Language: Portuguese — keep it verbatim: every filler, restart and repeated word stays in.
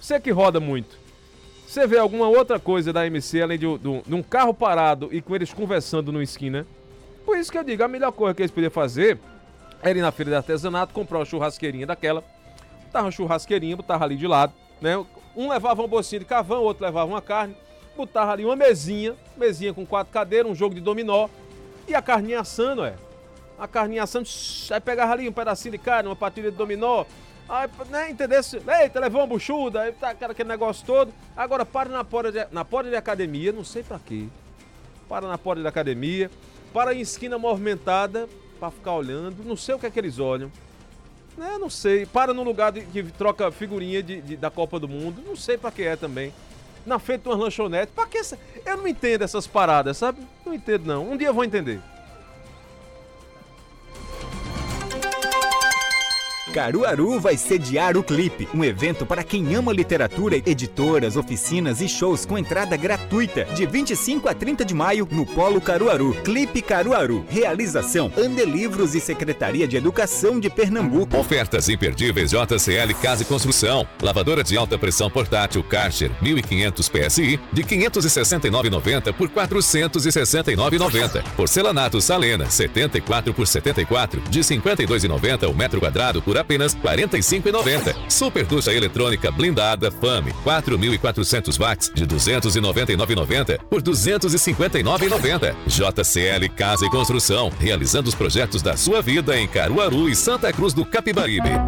Você que roda muito, você vê alguma outra coisa da M C além de, de, de um carro parado e com eles conversando numa esquina? Por isso que eu digo, a melhor coisa que eles podiam fazer era ir na feira de artesanato, comprar uma churrasqueirinha daquela, botava uma churrasqueirinha, botava ali de lado, né? Um levava uma bolsinha de carvão, outro levava uma carne, botava ali uma mesinha, mesinha com quatro cadeiras, um jogo de dominó, e a carninha assando, é. A carninha assando, shh, aí pegava ali um pedacinho de carne, uma patilha de dominó, aí, né, entendeu? Eita, levou uma buchuda, aí tá aquele negócio todo. Agora para na porta de, na porta de academia, não sei pra quê. Para na porta da academia, para em esquina movimentada, pra ficar olhando, não sei o que é que eles olham. Né, não sei, para num lugar de, que troca figurinha de, de, da Copa do Mundo, não sei pra que é também. Na frente de umas lanchonetes, pra que essa... Eu não entendo essas paradas, sabe? Não entendo não, um dia eu vou entender. Caruaru vai sediar o Clipe, um evento para quem ama literatura, editoras, oficinas e shows com entrada gratuita, de vinte e cinco a trinta de maio, no Polo Caruaru. Clipe Caruaru. Realização Andelivros e Secretaria de Educação de Pernambuco. Ofertas imperdíveis J C L Casa e Construção. Lavadora de alta pressão portátil Karcher mil e quinhentos P S I de quinhentos e sessenta e nove reais e noventa centavos por quatrocentos e sessenta e nove reais e noventa centavos. Porcelanato Salena setenta e quatro por setenta e quatro de cinquenta e dois reais e noventa centavos o metro quadrado por apenas quarenta e cinco reais e noventa centavos. Super ducha eletrônica blindada Fame quatro mil e quatrocentos watts de duzentos e noventa e nove reais e noventa centavos por duzentos e cinquenta e nove reais e noventa centavos. J C L Casa e Construção, realizando os projetos da sua vida em Caruaru e Santa Cruz do Capibaribe.